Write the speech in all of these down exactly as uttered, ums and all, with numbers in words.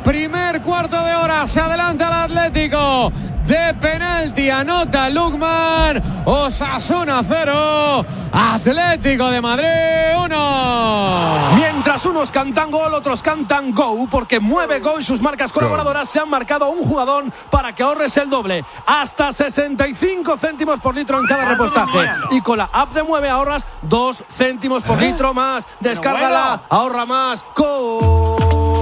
Primer cuarto de hora, se adelanta el Atlético. De penalti anota Lukman. Osasuna cero, Atlético de Madrid uno. Mientras unos cantan gol, otros cantan go, porque Mueve Go y sus marcas colaboradoras se han marcado un jugador para que ahorres el doble, hasta sesenta y cinco céntimos por litro en cada repostaje. Y con la app de Mueve ahorras dos céntimos por litro más. Descárgala, ahorra más. Go.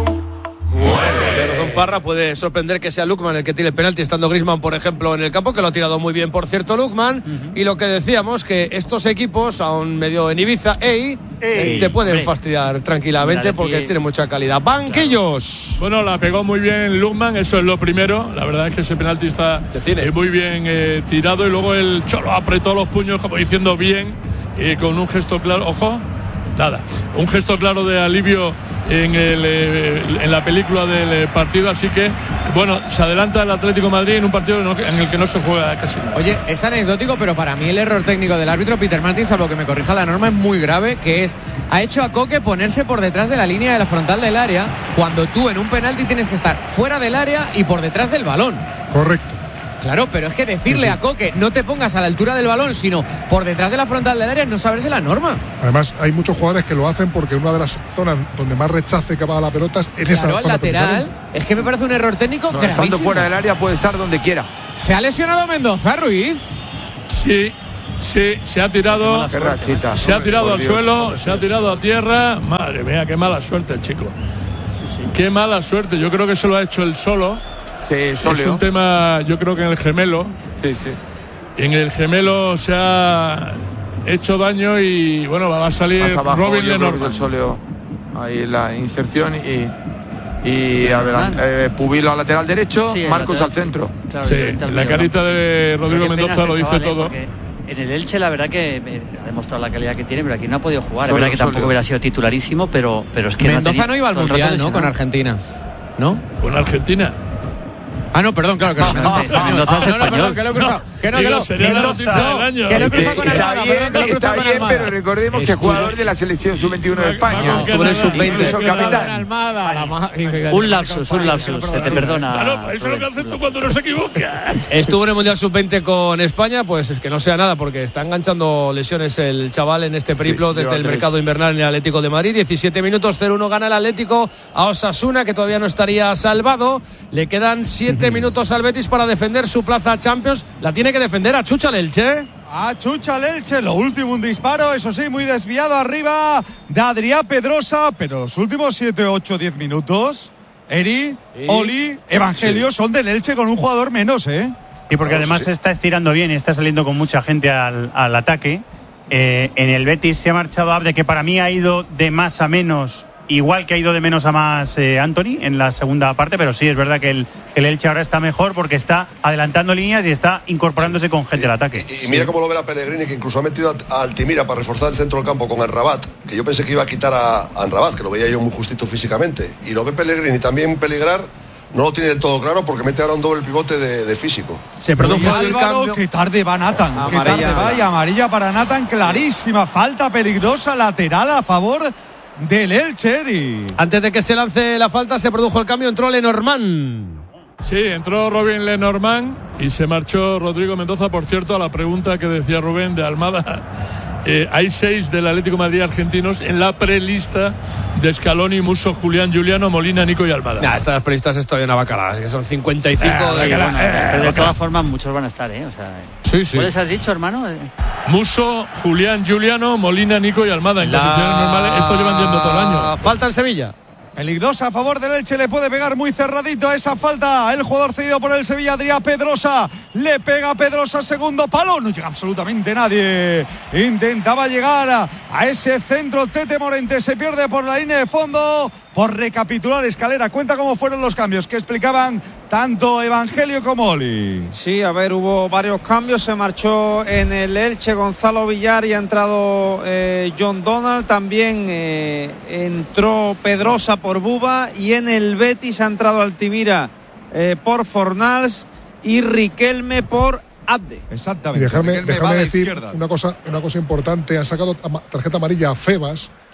Pero Don Parra puede sorprender que sea Lukman el que tire el penalti, estando Griezmann, por ejemplo, en el campo, que lo ha tirado muy bien, por cierto, Lukman. Uh-huh. Y lo que decíamos, que estos equipos, aún medio en Ibiza, ey, ey, te pueden hombre. fastidiar tranquilamente porque tiene mucha calidad. Banquillos. Claro. Bueno, la pegó muy bien Lukman, eso es lo primero. La verdad es que ese penalti está eh, muy bien eh, tirado, y luego el Cholo apretó los puños como diciendo bien, eh, con un gesto claro, ojo, nada, un gesto claro de alivio en, el, eh, en la película del partido. Así que, bueno, se adelanta el Atlético de Madrid en un partido en el que no se juega casi nada. Oye, es anecdótico, pero para mí el error técnico del árbitro Peter Martin, salvo que me corrija la norma, es muy grave, que es, ha hecho a Coque ponerse por detrás de la línea de la frontal del área, cuando tú en un penalti tienes que estar fuera del área y por detrás del balón. Correcto. Claro, pero es que decirle sí, sí. a Coque no te pongas a la altura del balón, sino por detrás de la frontal del área, no saberse la norma. Además, hay muchos jugadores que lo hacen porque una de las zonas donde más rechace que va a la pelota es en claro, esa zona. Claro, lateral. Es que me parece un error técnico no, gravísimo. Estando fuera del área puede estar donde quiera. ¿Se ha lesionado Mendoza, Ruiz? Sí, sí, se ha tirado. Qué rachita. Se ha tirado al suelo, se ha tirado a tierra. Madre mía, qué mala suerte el chico. Sí, sí. Qué mala suerte. Yo creo que se lo ha hecho él solo. Sí, es un tema, yo creo que en el gemelo. Sí, sí. En el gemelo se ha hecho daño y bueno, va a salir abajo, Robin Lenormand. Soleo. Ahí la inserción y y adelante, eh, Pubilo al lateral derecho, sí, Marcos lateral, al centro. Claro, sí, la carita de Rodrigo Mendoza lo dice todo. En el Elche la verdad que ha demostrado la calidad que tiene, pero aquí no ha podido jugar. Es verdad que tampoco hubiera sido titularísimo, pero, pero es que Mendoza no, no iba al Mundial, ¿no? Con Argentina, ¿no? ¿Con Argentina? Ah, no, perdón, claro que no. Mendoza es español. Que lo he cruzado. Que no, que lo sería la noticia del año. Que lo he cruzado con Almada. Está bien, pero recordemos que es jugador de la selección sub veintiuno de España. Estuvo en el sub veinte. capitán. Un lapsus, un lapsus. Se te perdona. Claro, eso es lo que haces tú cuando no se equivoca. Estuvo en el Mundial sub veinte con España, pues es que no sea nada, porque está enganchando lesiones el chaval en este periplo desde el mercado invernal en el Atlético de Madrid. diecisiete minutos, cero uno gana el Atlético a Osasuna, que todavía no estaría salvado. Le quedan siete minutos al Betis para defender su plaza Champions. La tiene que defender a Chucha Elche. A Chucha Elche, lo último un disparo, eso sí, muy desviado arriba de Adrián Pedrosa, pero los últimos siete, ocho, diez minutos, Eri, ¿Y? Oli, Evangelio sí. son del Elche con un jugador menos, ¿eh? Y porque además se está estirando bien y está saliendo con mucha gente al, al ataque. Eh, en el Betis se ha marchado Abde, que para mí ha ido de más a menos, igual que ha ido de menos a más eh, Anthony en la segunda parte, pero sí, es verdad que el, el Elche ahora está mejor porque está adelantando líneas y está incorporándose con gente y, al ataque. Y, y mira cómo lo ve la Pellegrini, que incluso ha metido a, a Altimira para reforzar el centro del campo con Anrabat, que yo pensé que iba a quitar a, a Anrabat, que lo veía yo muy justito físicamente. Y lo ve Pellegrini también peligrar, no lo tiene del todo claro porque mete ahora un doble pivote de, de físico. Se produjo el cambio. Qué tarde va Nathan, amarilla, qué tarde va y amarilla para Nathan, clarísima, falta peligrosa lateral a favor del Elche. Antes de que se lance la falta se produjo el cambio, entró Lenormand. Sí, entró Robin Lenormand y se marchó Rodrigo Mendoza. Por cierto, a la pregunta que decía Rubén de Almada, eh, hay seis del Atlético de Madrid argentinos en la prelista de Scaloni, Musso, Julián, Juliano, Molina, Nico y Almada. Nah, estas prelistas estoy en bacalá, que son cincuenta y cinco ah, de bueno, eh, pero de todas formas muchos van a estar, ¿eh? O sea, sí, sí. ¿cuáles has dicho, hermano? Musso, Julián, Juliano, Molina, Nico y Almada. En la... condiciones normales, esto llevan yendo todo el año. Falta en Sevilla. Peligrosa a favor del Elche, le puede pegar muy cerradito a esa falta. El jugador cedido por el Sevilla, Adrián Pedrosa. Le pega a Pedrosa, segundo palo. No llega absolutamente nadie. Intentaba llegar a, a ese centro. Tete Morente se pierde por la línea de fondo. Por recapitular, Escalera, cuenta cómo fueron los cambios que explicaban tanto Evangelio como Oli. Sí, a ver, hubo varios cambios. Se marchó en el Elche Gonzalo Villar y ha entrado eh, John Donald. También eh, entró Pedrosa por Buba. Y en el Betis ha entrado Altimira eh, por Fornals y Riquelme por Abde. Exactamente. Y dejarme, dejarme decir una cosa, una cosa importante. Han sacado tarjeta amarilla a Febas,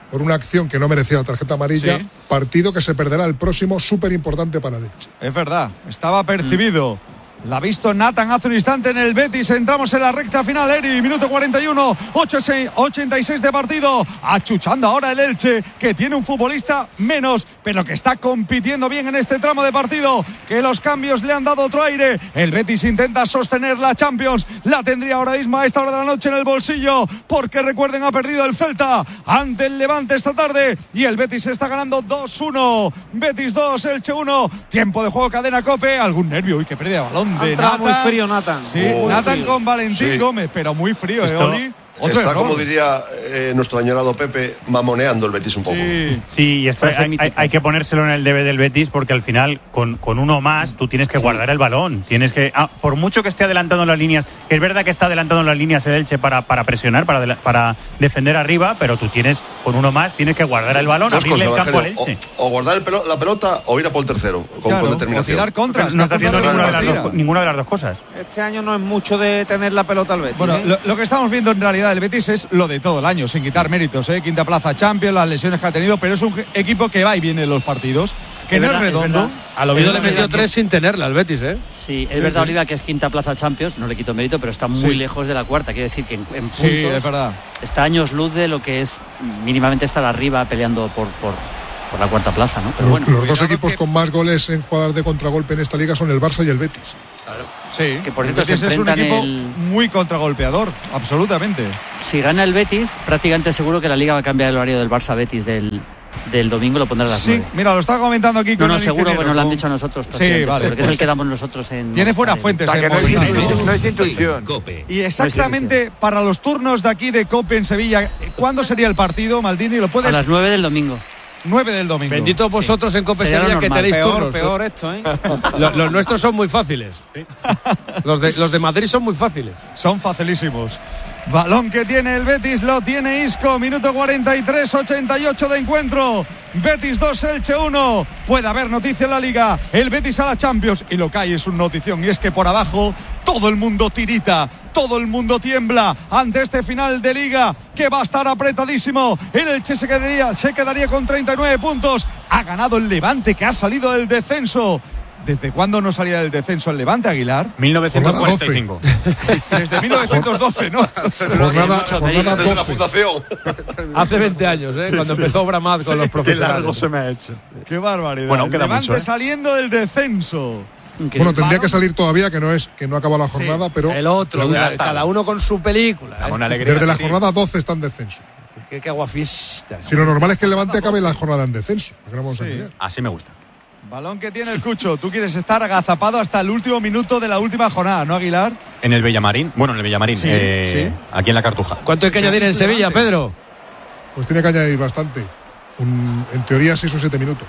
por una acción que no merecía la tarjeta amarilla, sí. partido que se perderá el próximo, súper importante para el Elche. Es verdad, estaba percibido. Mm. La ha visto Nathan hace un instante en el Betis. Entramos en la recta final, Eri, minuto cuarenta y uno, ochenta y seis de partido. Achuchando ahora el Elche, que tiene un futbolista menos, pero que está compitiendo bien en este tramo de partido, que los cambios le han dado otro aire. El Betis intenta sostener la Champions, la tendría ahora mismo a esta hora de la noche en el bolsillo, porque recuerden, ha perdido el Celta ante el Levante esta tarde, y el Betis está ganando dos uno. Betis dos, Elche uno. Tiempo de juego, cadena COPE. Algún nervio, uy, que pérdida de balón de Nathan. Muy frío Nathan. Sí, oh, Nathan frío. Con Valentín sí. Gómez, pero muy frío, ¿eh, Oli? Otro está, error. Como diría eh, nuestro añorado Pepe, mamoneando el Betis un poco. Sí, sí, y esto hay, hay, hay que ponérselo en el debe del Betis, porque al final, con, con uno más, tú tienes que sí. guardar el balón. Tienes que, ah, por mucho que esté adelantando las líneas, que es verdad que está adelantando las líneas el Elche para, para presionar, para, para defender arriba, pero tú tienes, con uno más, tienes que guardar el balón, Dos abrirle cosas, el campo al Elche. O, o guardar el pelo, la pelota o ir a por el tercero, con, claro, con determinación. O tirar contra. No está haciendo ninguna de, las dos, ninguna de las dos cosas. Este año no es mucho de tener la pelota al Betis. Bueno, ¿eh? lo, lo que estamos viendo en realidad el Betis es lo de todo el año, sin quitar méritos, ¿eh? Quinta plaza Champions, las lesiones que ha tenido, pero es un equipo que va y viene en los partidos, que es no verdad, es redondo. Es Al Oviedo le metió tres sin tenerla al Betis, ¿eh? Sí, es verdad, Oliva, que es quinta plaza Champions, no le quito mérito, pero está muy sí. lejos de la cuarta. Quiere decir que en, en puntos sí, es verdad. Está años luz de lo que es mínimamente estar arriba peleando por, por, por la cuarta plaza, ¿no? Pero los, bueno, los dos equipos que... con más goles en jugadas de contragolpe en esta liga son el Barça y el Betis. Claro. Sí, que por cierto se es un equipo el... muy contragolpeador, absolutamente. Si gana el Betis, prácticamente seguro que la liga va a cambiar el horario del Barça-Betis del, del domingo, lo pondrá a las sí, nueve. mira, lo estaba comentando aquí no, con no, el seguro que nos con... lo han dicho a nosotros. Sí, vale. Porque pues es el que damos nosotros en... Tiene fuera fuentes. O sea, eh, no, es intuición, no es intuición. Y exactamente para los turnos de aquí de COPE en Sevilla, ¿cuándo sería el partido, Maldini? ¿Lo puedes? A las nueve del domingo. nueve del domingo. Bendito vosotros sí. En COPE Sevilla que tenéis peor, turnos. Peor esto, ¿eh? los, los nuestros son muy fáciles. ¿Sí? Los, de, los de Madrid son muy fáciles. Son facilísimos. Balón que tiene el Betis, lo tiene Isco. Minuto cuarenta y tres, ochenta y ocho de encuentro. Betis dos, Elche uno. Puede haber noticia en la Liga. El Betis a la Champions. Y lo que hay es una notición. Y es que por abajo todo el mundo tirita. Todo el mundo tiembla ante este final de Liga que va a estar apretadísimo. El Elche se quedaría, se quedaría con treinta y nueve puntos. Ha ganado el Levante, que ha salido del descenso. ¿Desde cuándo no salía del descenso el Levante, Aguilar? mil novecientos cuarenta y cinco. Desde mil novecientos doce, ¿no? Jornada, jornada Desde la fundación. Hace veinte años, ¿eh? Sí, cuando sí. empezó Bramad con sí, los profesionales. Qué largo se me ha hecho. Qué barbaridad. Bueno, queda Levante mucho, ¿eh? saliendo del descenso. Bueno, tendría que salir todavía, que no es que no acaba la jornada, sí. pero el otro, de, cada uno con su película. Una alegría, desde la jornada doce está en descenso. Qué, qué aguafiestas. Si lo normal es que el Levante acabe la jornada en descenso. Sí. Así me gusta. Balón que tiene el Cucho. Tú quieres estar agazapado hasta el último minuto de la última jornada, ¿no, Aguilar? En el Bellamarín. Bueno, en el Bellamarín. Sí, eh, sí. Aquí en la Cartuja. ¿Cuánto hay que añadir en Sevilla, Pedro? Pues tiene que añadir bastante. Un, en teoría, seis o siete minutos.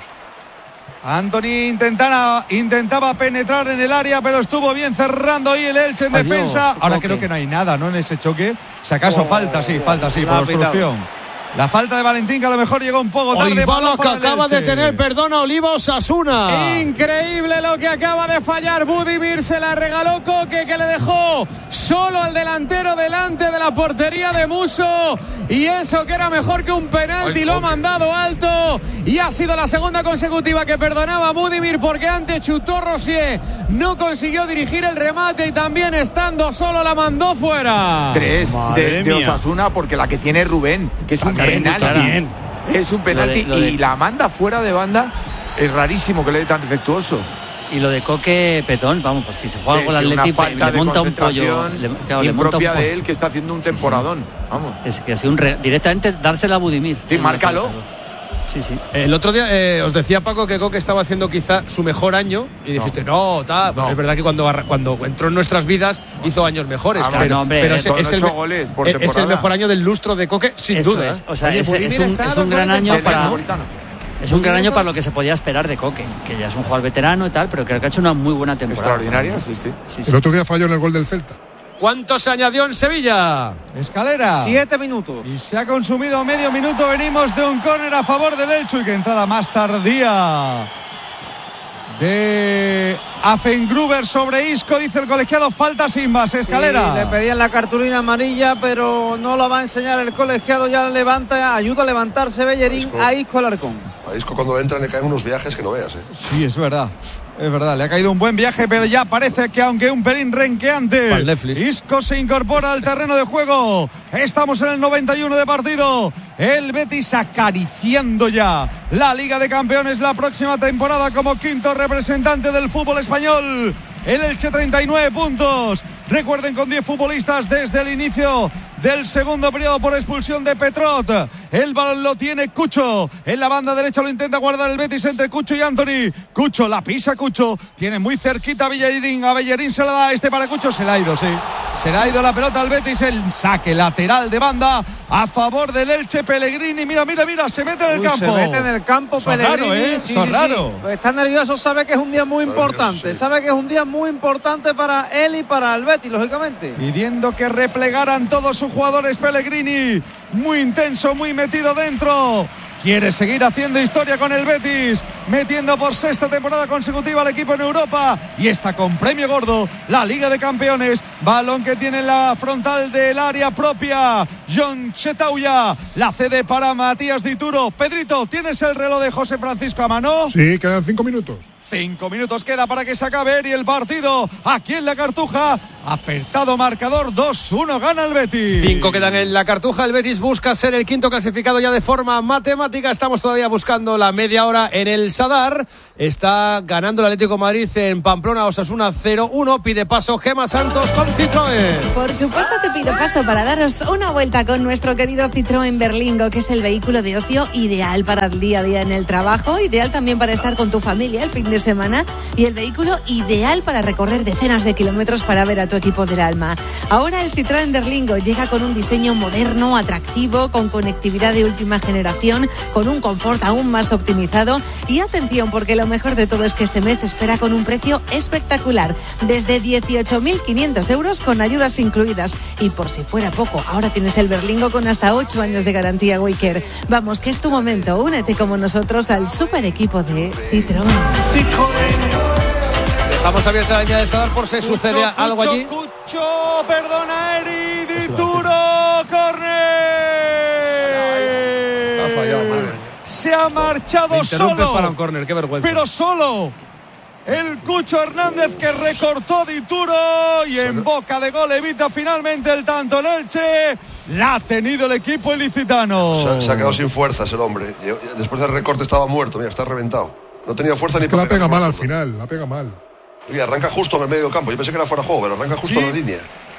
Anthony intentaba, intentaba penetrar en el área, pero estuvo bien cerrando ahí el Elche en Adiós, defensa. Ahora creo que no hay nada, ¿no? En ese choque. Si acaso oh, falta, sí, falta, sí, por obstrucción. La falta de Valentín, que a lo mejor llegó un poco tarde. Balón que acaba de tener, perdona, Oliva Osasuna. Increíble lo que acaba de fallar Budimir. Se la regaló Coque, que le dejó solo al delantero delante de la portería de Muso. Y eso que era mejor que un penalti, lo ha mandado alto. Y ha sido la segunda consecutiva que perdonaba Budimir, porque antes chutó Rosier. No consiguió dirigir el remate y también estando solo la mandó fuera. Tres de, de Osasuna, porque la que tiene Rubén, que es un penalti. Es un penalti lo de, lo de... y la manda fuera de banda. Es rarísimo que le dé tan defectuoso. Y lo de Coque, petón, vamos, pues si se juega sí, con el sí, Atlético, le monta un pollo le, claro, impropia de él, que está haciendo un temporadón. Sí, sí. Vamos. Es que así un re, directamente dársela a Budimir. Sí, márcalo. Sí, sí. El otro día eh, os decía Paco que Coque estaba haciendo quizá su mejor año y dijiste, no, no tal. No. Es verdad que cuando, cuando entró en nuestras vidas hizo años mejores. Ah, pero, no, hombre, pero eh, es, es, el, es el mejor año del lustro de Coque, sin Eso duda. Es. O sea, es, es, un, es un gran año para... Es un gran año para lo que se podía esperar de Coque, que ya es un jugador veterano y tal, pero creo que ha hecho una muy buena temporada. Extraordinaria, sí, sí. sí, sí. El otro día falló en el gol del Celta. ¿Cuánto se añadió en Sevilla? Escalera. Siete minutos. Y se ha consumido medio minuto. Venimos de un córner a favor del Elche. Y que entrada más tardía de Afengruber sobre Isco, dice el colegiado, falta sin más, Escalera. Sí, le pedían la cartulina amarilla, pero no la va a enseñar el colegiado, ya levanta, ayuda a levantarse Bellerín a Isco, a Isco Alarcón. A Isco cuando le entran le caen unos viajes que no veas, ¿eh? Sí, es verdad. Es verdad, le ha caído un buen viaje, pero ya parece que aunque un pelín renqueante, Isco se incorpora al terreno de juego. Estamos en el noventa y uno de partido. El Betis acariciando ya la Liga de Campeones la próxima temporada como quinto representante del fútbol español. El Elche treinta y nueve puntos. Recuerden, con diez futbolistas desde el inicio del segundo periodo por expulsión de Petrot. El balón lo tiene Cucho. En la banda derecha lo intenta guardar el Betis entre Cucho y Anthony. Cucho la pisa, Cucho. Tiene muy cerquita a Bellerín. A Bellerín se la da este para Cucho. Se la ha ido, sí. Se le ha ido la pelota al Betis. El saque lateral de banda a favor del Elche. Pellegrini, mira, mira, mira, se mete en el Uy, campo. Se mete en el campo Son Pellegrini. Raro, ¿eh? Sí, Son sí, raro. sí. Está nervioso, sabe que es un día muy Está importante. nervioso, sí. Sabe que es un día muy importante para él y para el Betis, lógicamente. Pidiendo que replegaran todos sus jugadores. Pellegrini, muy intenso, muy metido dentro. Quiere seguir haciendo historia con el Betis, metiendo por sexta temporada consecutiva al equipo en Europa. Y está con premio gordo, la Liga de Campeones. Balón que tiene en la frontal del área propia. John Chetauya, la cede para Matías Dituro. Pedrito, ¿tienes el reloj de José Francisco a mano? Sí, quedan cinco minutos. Cinco minutos queda para que se acabe y el partido aquí en la Cartuja. Apertado marcador, dos uno gana el Betis. Cinco quedan en la Cartuja. El Betis busca ser el quinto clasificado ya de forma matemática. Estamos todavía buscando la media hora en el Sadar. Está ganando el Atlético de Madrid en Pamplona. Osasuna cero uno. Pide paso Gemma Santos con Citroën. Por supuesto que pido paso para daros una vuelta con nuestro querido Citroën Berlingo, que es el vehículo de ocio ideal para el día a día en el trabajo, ideal también para estar con tu familia el fin de semana y el vehículo ideal para recorrer decenas de kilómetros para ver a tu equipo del alma. Ahora el Citroën Berlingo llega con un diseño moderno, atractivo, con conectividad de última generación, con un confort aún más optimizado. Y atención, porque lo mejor de todo es que este mes te espera con un precio espectacular, desde dieciocho mil quinientos euros con ayudas incluidas. Y por si fuera poco, ahora tienes el Berlingo con hasta ocho años de garantía Wiker. Vamos, que es tu momento, únete como nosotros al super equipo de Citroën. Estamos abiertos a la línea de Sadar por si Cucho, sucede Cucho, algo allí. Cucho, perdona, Eri, Dituro, córner. Ha fallado, madre. Se ha marchado solo. Para un córner, qué vergüenza. Pero solo. El Cucho Hernández que recortó Dituro y en boca de gol evita finalmente el tanto. El Elche la ha tenido el equipo ilicitano. Se, se ha quedado sin fuerzas el hombre. Después del recorte estaba muerto, mira, está reventado. No tenía fuerza ni para la pega mal al final, la pega mal. Oye, arranca justo en el medio campo. Yo pensé que era fuera de juego, pero arranca justo ¿Sí? en la línea.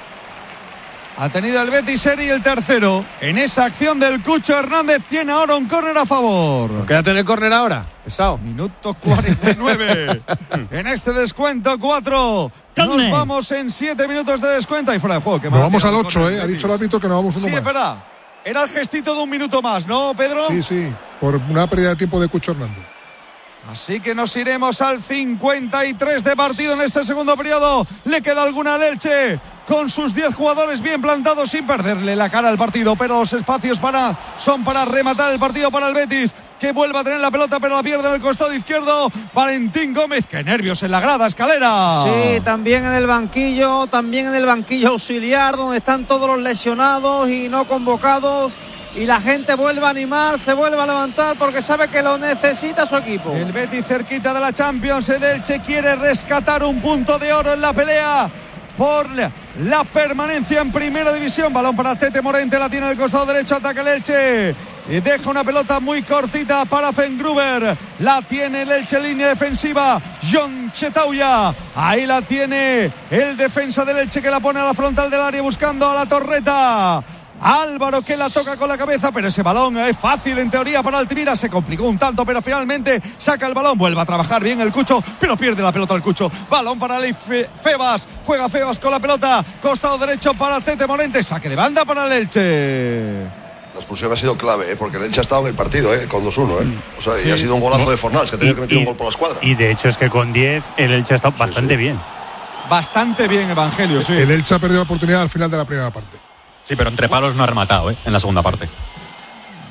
Ha tenido el Betis Eri el tercero. En esa acción del Cucho Hernández tiene ahora un córner a favor. Quédate en el córner ahora, pesado. Minuto cuarenta y nueve. En este descuento cuatro. Nos vamos en siete minutos de descuento y fuera de juego. Nos vamos al ocho, eh. Ha dicho el árbitro que nos vamos uno sí, más. Sí, es verdad. Era el gestito de un minuto más, ¿no, Pedro? Sí, sí. Por una pérdida de tiempo de Cucho Hernández. Así que nos iremos al cincuenta y tres de partido en este segundo periodo. Le queda alguna al Elche con sus diez jugadores bien plantados sin perderle la cara al partido, pero los espacios para son para rematar el partido para el Betis, que vuelve a tener la pelota pero la pierde en el costado izquierdo. Valentín Gómez, qué nervios en la grada, Escalera. Sí, también en el banquillo, también en el banquillo auxiliar donde están todos los lesionados y no convocados. Y la gente vuelve a animar, se vuelve a levantar porque sabe que lo necesita su equipo. El Betis cerquita de la Champions. El Elche quiere rescatar un punto de oro en la pelea por la permanencia en primera división. Balón para Tete Morente, la tiene en el costado derecho, ataca el Elche y deja una pelota muy cortita para Fengruber. La tiene el Elche en línea defensiva, John Chetauya. Ahí la tiene el defensa del Elche que la pone a la frontal del área buscando a la Torreta. Álvaro que la toca con la cabeza, pero ese balón es fácil en teoría para Altimira. Se complicó un tanto, pero finalmente saca el balón. Vuelve a trabajar bien el Cucho, pero pierde la pelota el Cucho. Balón para Leif Febas. Juega Febas con la pelota. Costado derecho para Tete Morente. Saque de banda para el Elche. La expulsión ha sido clave, ¿eh? Porque el Elche ha estado en el partido, ¿eh? Con dos uno, ¿eh? O sea, sí. Y ha sido un golazo de Fornals, que ha tenido y, que meter y, un gol por la escuadra. Y de hecho es que con diez el Elche ha estado bastante sí, sí. bien. Bastante bien, Evangelio, sí. El Elche ha perdido la oportunidad al final de la primera parte. Sí, pero entre palos no ha rematado, ¿eh? En la segunda parte.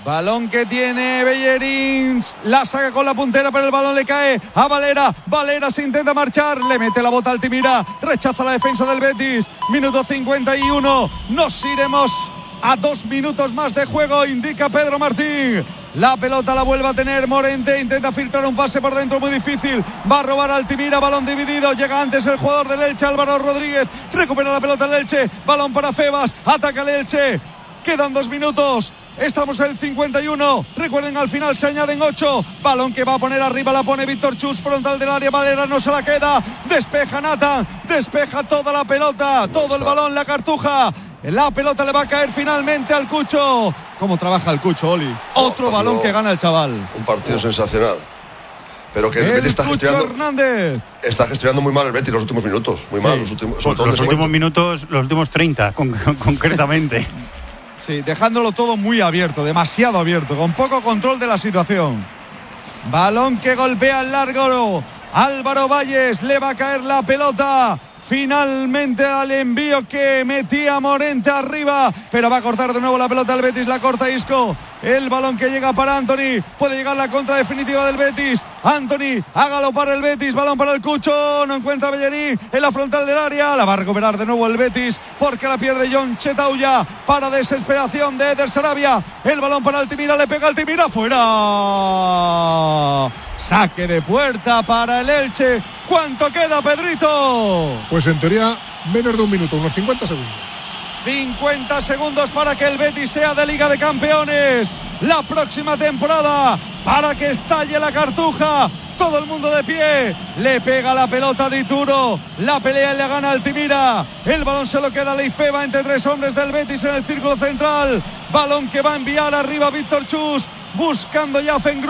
Balón que tiene Bellerín, la saca con la puntera, pero el balón le cae a Valera. Valera se intenta marchar, le mete la bota a Altimira, rechaza la defensa del Betis. Minuto cincuenta y uno, nos iremos a dos minutos más de juego, indica Pedro Martín. La pelota la vuelve a tener Morente, intenta filtrar un pase por dentro muy difícil, va a robar a Altimira, balón dividido, llega antes el jugador del Elche, Álvaro Rodríguez, recupera la pelota el Elche, balón para Febas, ataca el Elche. Quedan dos minutos, estamos en el cincuenta y uno. Recuerden, al final se añaden ocho. Balón que va a poner arriba, la pone Víctor Chus, frontal del área. Valera no se la queda. Despeja Nathan, despeja toda la pelota, todo el balón, la Cartuja. La pelota le va a caer finalmente al Cucho. ¿Cómo trabaja el Cucho, Oli? Otro no, balón no, que gana el chaval. Un partido sensacional. Pero que el, el Betis está gestionando, Hernández. está gestionando muy mal el Betis los últimos minutos. Muy sí. mal, los últimos, sobre todo los últimos minutos, los últimos treinta, con, con, concretamente. Sí, dejándolo todo muy abierto, demasiado abierto, con poco control de la situación. Balón que golpea al largo. Álvaro Valles, le va a caer la pelota. Finalmente al envío que metía Morente arriba, pero va a cortar de nuevo la pelota el Betis, la corta Isco. El balón que llega para Anthony, puede llegar la contra definitiva del Betis. Anthony, hágalo para el Betis, balón para el Cucho, no encuentra Bellerín en la frontal del área, la va a recuperar de nuevo el Betis porque la pierde John Chetauya para desesperación de Eder Sarabia. El balón para Altimira, le pega Altimira, fuera. Saque de puerta para el Elche. ¿Cuánto queda, Pedrito? Pues en teoría menos de un minuto, unos cincuenta segundos. cincuenta segundos para que el Betis sea de Liga de Campeones la próxima temporada, para que estalle la Cartuja. Todo el mundo de pie, le pega la pelota a Dituro, la pelea y le gana Altimira. El balón se lo queda a Leifeba entre tres hombres del Betis en el círculo central. Balón que va a enviar arriba Víctor Chus, buscando ya a Fengru.